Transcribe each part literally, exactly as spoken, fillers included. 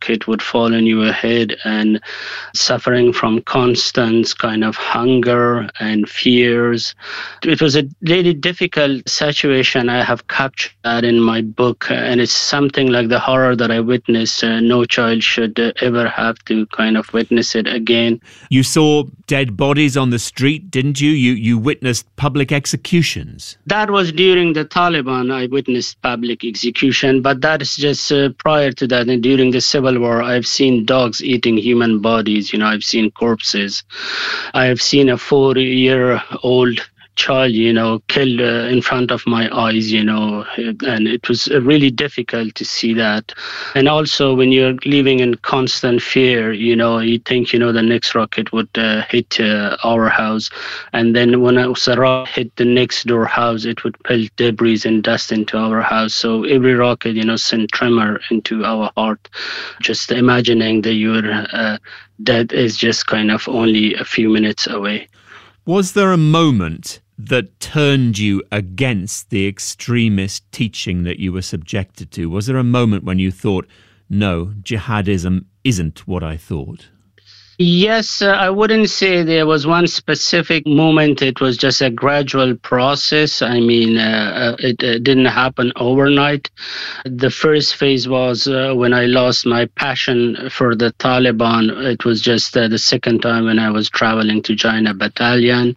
rocket would fall on your head, and suffering from constant kind of hunger and fears. It was a really difficult situation. I have captured that in my book, and it's something like the horror that I witnessed. Uh, no child should uh, ever have to kind of witness it again. You saw dead bodies on the street, didn't you? You you witnessed public executions. That was during the Taliban. I witnessed public execution, but that is just uh, prior to that. And during the Civil War, I've seen dogs eating human bodies. You know, I've seen corpses. I have seen a four-year-old child, you know, killed uh, in front of my eyes, you know, and it was really difficult to see that. And also when you're living in constant fear, you know, you think, you know, the next rocket would uh, hit uh, our house. And then when a rocket hit the next door house, it would pelt debris and dust into our house. So every rocket, you know, sent tremor into our heart. Just imagining that your uh, death is just kind of only a few minutes away. Was there a moment that turned you against the extremist teaching that you were subjected to? Was there a moment when you thought, no, jihadism isn't what I thought? Yes, uh, I wouldn't say there was one specific moment. It was just a gradual process. I mean, uh, it uh, didn't happen overnight. The first phase was uh, when I lost my passion for the Taliban. It was just uh, the second time when I was traveling to join a battalion.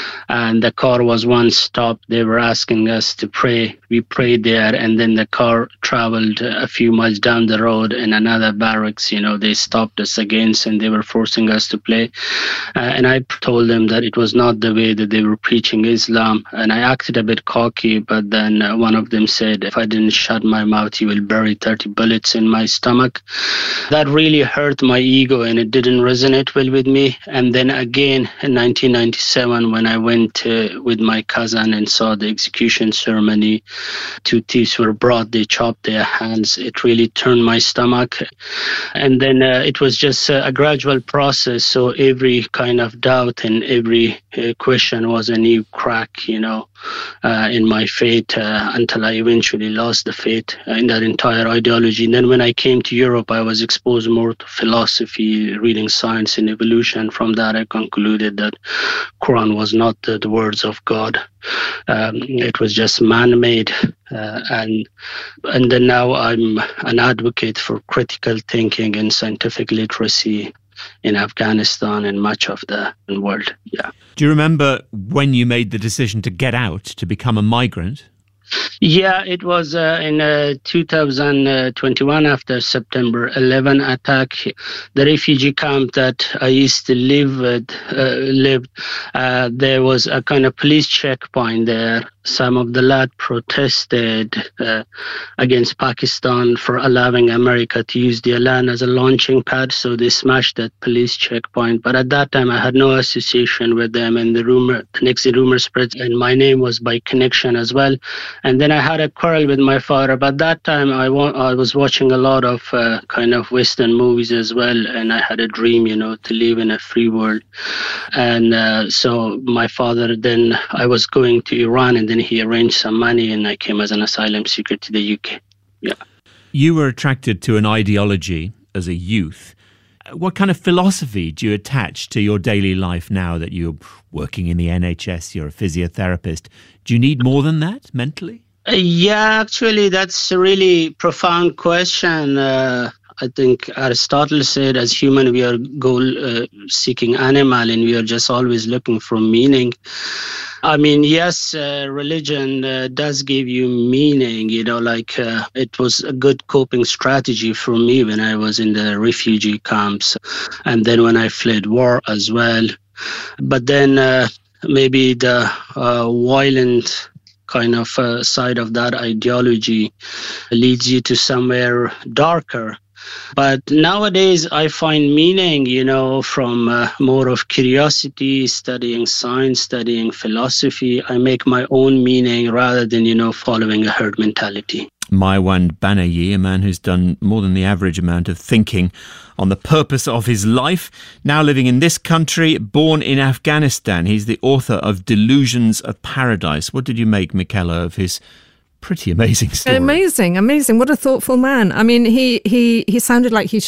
And the car was one stop. They were asking us to pray. We prayed there, and then the car traveled a few miles down the road in another barracks. You know, they stopped us again, and they were forcing us to play. Uh, and I told them that it was not the way that they were preaching Islam. And I acted a bit cocky, but then uh, one of them said, if I didn't shut my mouth, you will bury thirty bullets in my stomach. That really hurt my ego, and it didn't resonate well with me. And then again, in nineteen ninety-seven, when I went uh, with my cousin and saw the execution ceremony, two thieves were brought, they chopped their hands. It really turned my stomach. And then uh, it was just uh, a gradual process. So every kind of doubt and every uh, question was a new crack, you know, uh, in my faith uh, until I eventually lost the faith uh, in that entire ideology. And then when I came to Europe, I was exposed more to philosophy, reading science and evolution. From that, I concluded that Quran was not the, the words of God. Um, it was just man-made. Uh, and and then now I'm an advocate for critical thinking and scientific literacy in Afghanistan and much of the world. Yeah. Do you remember when you made the decision to get out, to become a migrant? Yeah, it was uh, in uh, two thousand twenty-one after September eleventh attack. The refugee camp that I used to live with, uh, lived, uh, there was a kind of police checkpoint there. Some of the lads protested uh, against Pakistan for allowing America to use their land as a launching pad, so they smashed that police checkpoint. But at that time, I had no association with them, and the rumor, the next rumor spread, and my name was by connection as well. And then I had a quarrel with my father. But that time, I, wa- I was watching a lot of uh, kind of Western movies as well, and I had a dream, you know, to live in a free world. And uh, so my father, then I was going to Iran, and then he arranged some money, and I came as an asylum seeker to the U K. Yeah. You were attracted to an ideology as a youth. What kind of philosophy do you attach to your daily life now that you're working in the N H S, you're a physiotherapist? Do you need more than that mentally? Uh, yeah, actually, that's a really profound question. Uh, I think Aristotle said, as human, we are goal-seeking uh, animal, and we are just always looking for meaning. I mean, yes, uh, religion uh, does give you meaning, you know, like uh, it was a good coping strategy for me when I was in the refugee camps, and then when I fled war as well. But then uh, maybe the uh, violent kind of uh, side of that ideology leads you to somewhere darker. But nowadays, I find meaning, you know, from uh, more of curiosity, studying science, studying philosophy. I make my own meaning rather than, you know, following a herd mentality. Maiwand Banerjee, a man who's done more than the average amount of thinking on the purpose of his life, now living in this country, born in Afghanistan. He's the author of Delusions of Paradise. What did you make, Michaela, of his pretty amazing story? Amazing, amazing. What a thoughtful man. I mean, he he he sounded like he